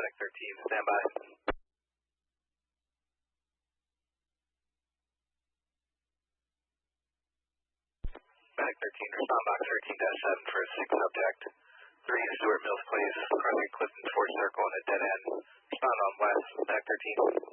Medic 13, stand by. Medic 13, respond box 13-7 for a 6 subject. 3 Stuart Mills Place, crossing Clifton Ford Circle in a dead end. Respond on west, Medic 13.